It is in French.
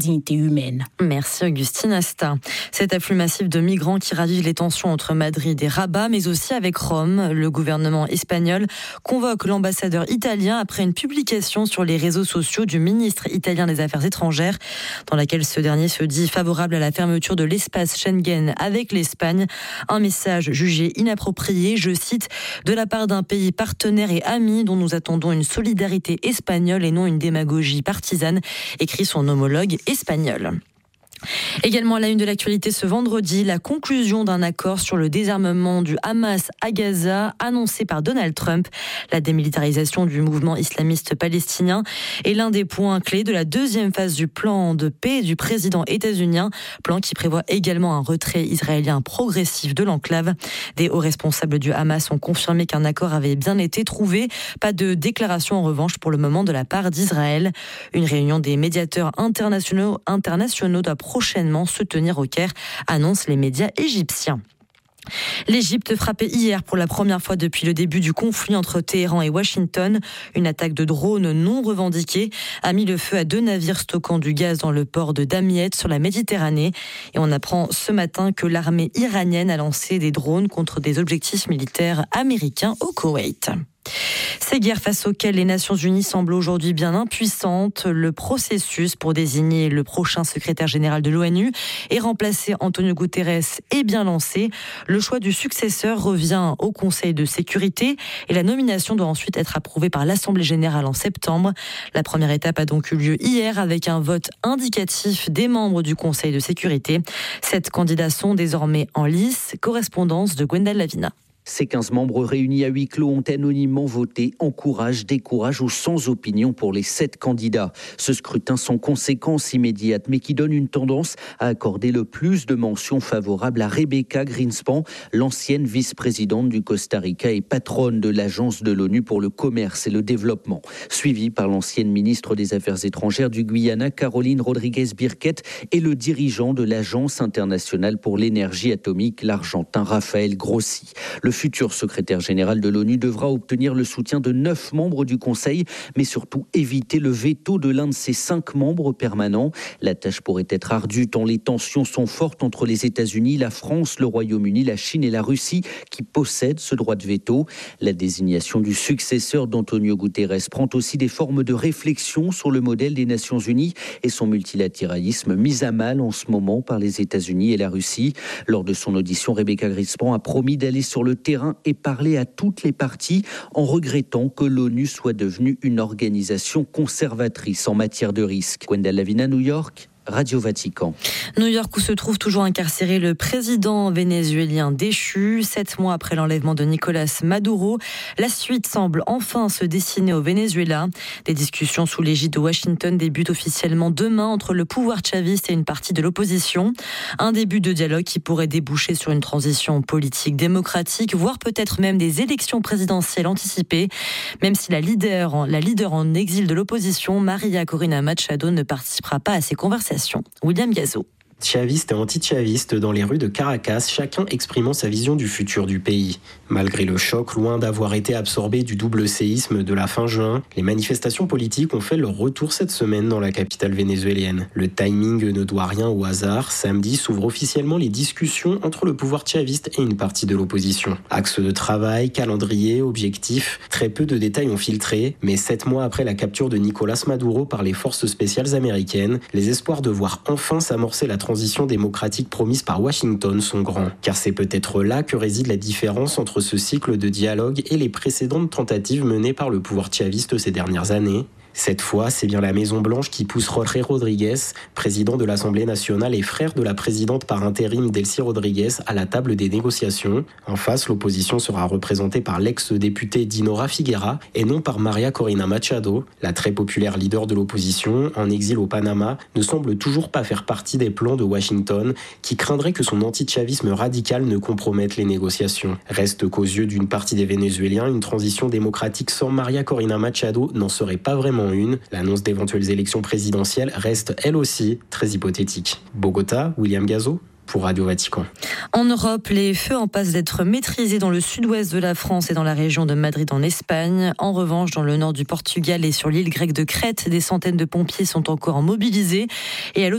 dignité humaine. Merci Augustine Asta. Cet afflux massif de migrants qui ravive les tensions entre Madrid et Rabat, mais aussi avec Rome. Le gouvernement espagnol convoque l'ambassadeur italien après une publication sur les réseaux sociaux du ministre italien des Affaires étrangères, dans laquelle ce dernier se dit favorable à la fermeture de l'espace Schengen avec l'Espagne. Un message jugé inapproprié, je cite, de la part d'un pays partenaire et ami dont nous attendons une solidarité espagnole et non une démagogie partisane, écrit son homologue espagnol. Également à la une de l'actualité ce vendredi, la conclusion d'un accord sur le désarmement du Hamas à Gaza annoncé par Donald Trump. La démilitarisation du mouvement islamiste palestinien est l'un des points clés de la deuxième phase du plan de paix du président états-unien, plan qui prévoit également un retrait israélien progressif de l'enclave. Des hauts responsables du Hamas ont confirmé qu'un accord avait bien été trouvé. Pas de déclaration en revanche pour le moment de la part d'Israël. Une réunion des médiateurs internationaux doit prochainement se tenir au Caire, annoncent les médias égyptiens. L'Égypte frappait hier pour la première fois depuis le début du conflit entre Téhéran et Washington. Une attaque de drone non revendiquée a mis le feu à 2 navires stockant du gaz dans le port de Damiette sur la Méditerranée. Et on apprend ce matin que l'armée iranienne a lancé des drones contre des objectifs militaires américains au Koweït. Ces guerres face auxquelles les Nations Unies semblent aujourd'hui bien impuissantes. Le processus pour désigner le prochain secrétaire général de l'ONU et remplacer Antonio Guterres est bien lancé. Le choix du successeur revient au Conseil de sécurité et la nomination doit ensuite être approuvée par l'Assemblée générale en septembre. La première étape a donc eu lieu hier avec un vote indicatif des membres du Conseil de sécurité. 7 candidats sont désormais en lice. Correspondance de Gwendal Lavina. Ces 15 membres réunis à huis clos ont anonymement voté en courage, décourage ou sans opinion pour les 7 candidats. Ce scrutin sans conséquences immédiates, mais qui donne une tendance à accorder le plus de mentions favorables à Rebecca Greenspan, l'ancienne vice-présidente du Costa Rica et patronne de l'Agence de l'ONU pour le commerce et le développement, suivie par l'ancienne ministre des Affaires étrangères du Guyana, Caroline Rodriguez Birquet, et le dirigeant de l'Agence internationale pour l'énergie atomique, l'Argentin Rafael Grossi. Le futur secrétaire général de l'ONU devra obtenir le soutien de 9 membres du Conseil, mais surtout éviter le veto de l'un de ses 5 membres permanents. La tâche pourrait être ardue tant les tensions sont fortes entre les États-Unis, la France, le Royaume-Uni, la Chine et la Russie qui possèdent ce droit de veto. La désignation du successeur d'Antonio Guterres prend aussi des formes de réflexion sur le modèle des Nations Unies et son multilatéralisme mis à mal en ce moment par les États-Unis et la Russie. Lors de son audition, Rebecca Greenspan a promis d'aller sur le terrain et parler à toutes les parties en regrettant que l'ONU soit devenue une organisation conservatrice en matière de risque. Gwendal Lavina, New York. Radio Vatican. New York où se trouve toujours incarcéré le président vénézuélien déchu. 7 mois après l'enlèvement de Nicolas Maduro, la suite semble enfin se dessiner au Venezuela. Des discussions sous l'égide de Washington débutent officiellement demain entre le pouvoir chaviste et une partie de l'opposition. Un début de dialogue qui pourrait déboucher sur une transition politique démocratique, voire peut-être même des élections présidentielles anticipées. Même si la leader en exil de l'opposition, Maria Corina Machado, ne participera pas à ces conversations. William Gazo. Chavistes et anti-chavistes dans les rues de Caracas, chacun exprimant sa vision du futur du pays. Malgré le choc, loin d'avoir été absorbé du double séisme de la fin juin, les manifestations politiques ont fait leur retour cette semaine dans la capitale vénézuélienne. Le timing ne doit rien au hasard. Samedi s'ouvrent officiellement les discussions entre le pouvoir chaviste et une partie de l'opposition. Axe de travail, calendrier, objectifs, très peu de détails ont filtré, mais 7 mois après la capture de Nicolas Maduro par les forces spéciales américaines, les espoirs de voir enfin s'amorcer la transition démocratique promise par Washington sont grands. Car c'est peut-être là que réside la différence entre ce cycle de dialogue et les précédentes tentatives menées par le pouvoir chaviste ces dernières années. Cette fois, c'est bien la Maison-Blanche qui pousse Jorge Rodríguez, président de l'Assemblée nationale et frère de la présidente par intérim Delcy Rodríguez, à la table des négociations. En face, l'opposition sera représentée par l'ex-députée Dinora Figuera et non par Maria Corina Machado. La très populaire leader de l'opposition, en exil au Panama, ne semble toujours pas faire partie des plans de Washington, qui craindrait que son antichavisme radical ne compromette les négociations. Reste qu'aux yeux d'une partie des Vénézuéliens, une transition démocratique sans Maria Corina Machado n'en serait pas vraiment une. L'annonce d'éventuelles élections présidentielles reste elle aussi très hypothétique. Bogota, William Gazo. pour Radio Vatican. En Europe, les feux en passe d'être maîtrisés dans le sud-ouest de la France et dans la région de Madrid en Espagne. En revanche, dans le nord du Portugal et sur l'île grecque de Crète, des centaines de pompiers sont encore mobilisés. Et à